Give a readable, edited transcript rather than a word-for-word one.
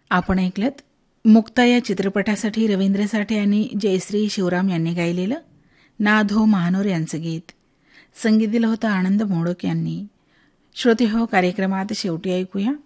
आपण ऐकलत मुक्ता या चित्रपटासाठी रवींद्र साठे आणि जयश्री शिवराम यांनी गायलेलं नाद हो महानोर यांचं गीत. संगीत दिलं होतं आनंद मोडक यांनी. श्रोते हो, कार्यक्रमात शेवटी ऐकूया